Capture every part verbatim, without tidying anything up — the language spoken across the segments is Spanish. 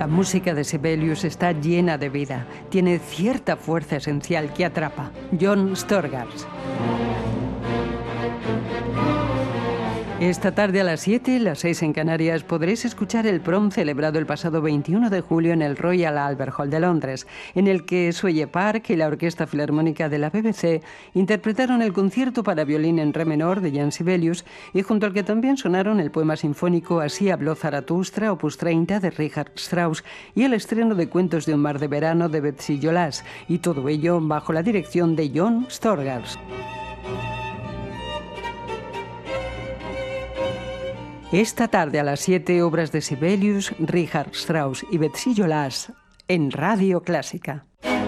La música de Sibelius está llena de vida, tiene cierta fuerza esencial que atrapa. John Storgars. Esta tarde a las siete, las seis en Canarias, podréis escuchar el prom celebrado el pasado veintiuno de julio en el Royal Albert Hall de Londres, en el que Swellie Park y la Orquesta Filarmónica de la B B C interpretaron el concierto para violín en re menor de Jan Sibelius, y junto al que también sonaron el poema sinfónico Así habló Zaratustra, opus treinta de Richard Strauss, y el estreno de Cuentos de un mar de verano de Betsy Jolas, y todo ello bajo la dirección de John Storgars. Esta tarde a las siete, obras de Sibelius, Richard Strauss y Betsy Jolas en Radio Clásica.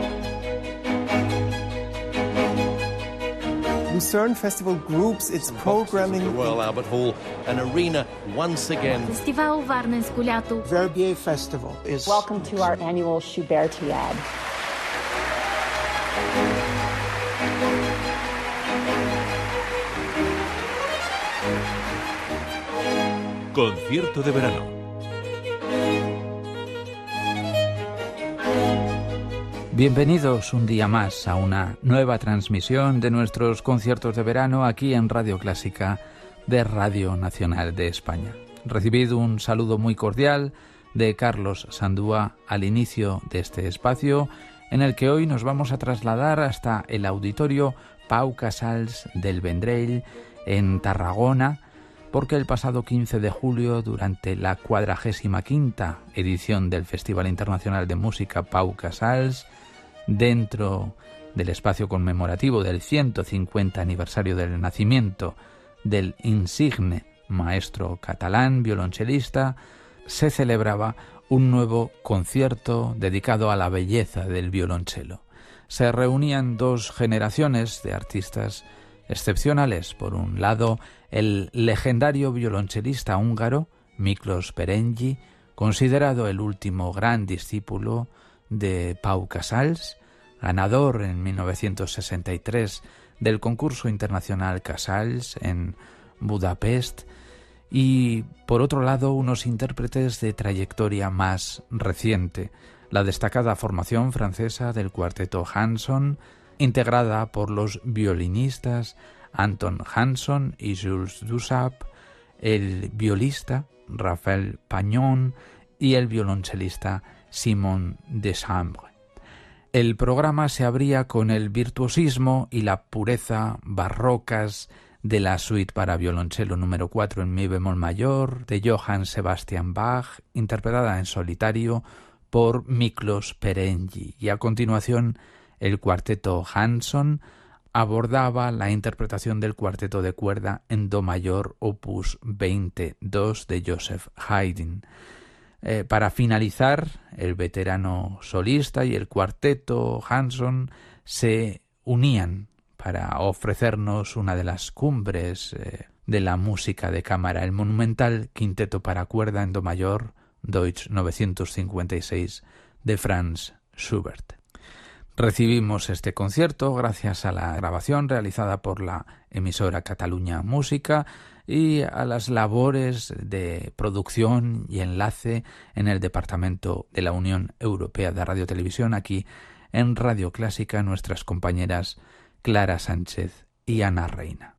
Lucerne Festival groups its programming. The Royal Albert Hall, an arena once again. Festival Varna Sculiatu. Verbier Festival is. Welcome to our annual Schubertiad. Concierto de verano. Bienvenidos un día más a una nueva transmisión de nuestros conciertos de verano aquí en Radio Clásica de Radio Nacional de España. Recibid un saludo muy cordial de Carlos Sandúa al inicio de este espacio, en el que hoy nos vamos a trasladar hasta el Auditorio Pau Casals del Vendrell en Tarragona, porque el pasado quince de julio, durante la cuadragésima quinta edición del Festival Internacional de Música Pau Casals, dentro del espacio conmemorativo del ciento cincuenta aniversario del nacimiento del insigne maestro catalán violonchelista, se celebraba un nuevo concierto dedicado a la belleza del violonchelo. Se reunían dos generaciones de artistas excepcionales. Por un lado, el legendario violonchelista húngaro Miklós Perényi, considerado el último gran discípulo de Pau Casals, ganador en mil novecientos sesenta y tres del concurso internacional Casals en Budapest, y por otro lado unos intérpretes de trayectoria más reciente, la destacada formación francesa del cuarteto Hanson, integrada por los violinistas Anton Hanson y Jules Dussap, el violista Raphaël Pagnon y el violonchelista Simon Deschambre. El programa se abría con el virtuosismo y la pureza barrocas de la suite para violonchelo número cuatro en mi bemol mayor de Johann Sebastian Bach, interpretada en solitario por Miklós Perényi, y a continuación el cuarteto Hanson abordaba la interpretación del cuarteto de cuerda en do mayor opus veintidós de Joseph Haydn. Eh, para finalizar, el veterano solista y el cuarteto Hanson se unían para ofrecernos una de las cumbres eh, de la música de cámara, el monumental quinteto para cuerda en do mayor Deutsch novecientos cincuenta y seis de Franz Schubert. Recibimos este concierto gracias a la grabación realizada por la emisora Catalunya Música y a las labores de producción y enlace en el Departamento de la Unión Europea de Radio Televisión, aquí en Radio Clásica, nuestras compañeras Clara Sánchez y Ana Reina.